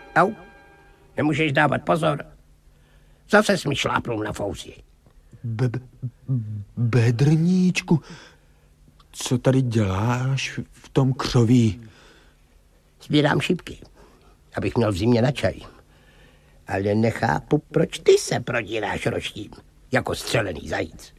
Au, nemůžeš dávat pozor. Zase jsi mi šlápnul na fouzi. Bedrníčku, co tady děláš v tom křoví? Sbírám šipky, abych měl v zimě na čaj. Ale nechápu, proč ty se prodíráš roštím, jako střelený zajíc.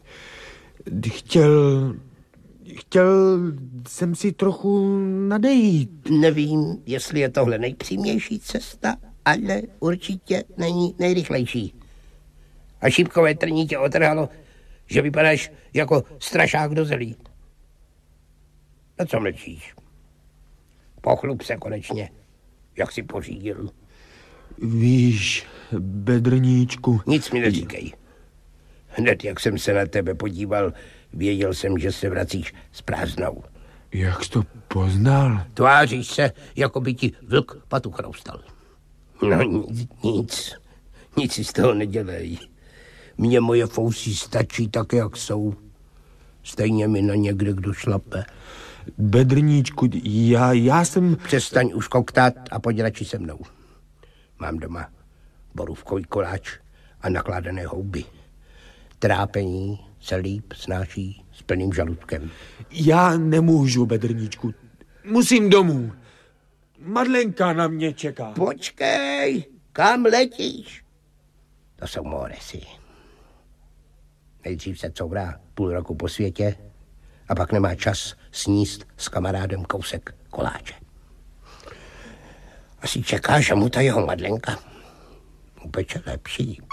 Chtěl jsem si trochu nadejít. Nevím, jestli je tohle nejpřímější cesta, ale určitě není nejrychlejší. A šipkové trní tě otrhalo, že vypadáš jako strašák do zelí. Na co mlčíš? Pochlup se konečně, jak jsi pořídil. Víš, bedrníčku... Nic mi neříkej. Hned, jak jsem se na tebe podíval, věděl jsem, že se vracíš s prázdnou. Jak jsi to poznal? Tváříš se, jako by ti vlk patu chroustal. No nic si z toho nedělej. Mně moje fousy stačí tak, jak jsou. Stejně mi na ně kdo šlape. Bedrníčku, já jsem... Přestaň už koktat a pojď radši se mnou. Mám doma borůvkový koláč a nakládané houby. Trápení se líp snáší s plným žaludkem. Já nemůžu, bedrníčku. Musím domů. Madlenka na mě čeká. Počkej, kam letíš? To jsou moresy. Nejdřív se courá půl roku po světě a pak nemá čas sníst s kamarádem kousek koláče. Asi čeká, že mu ta jeho Madlenka upeče lepší.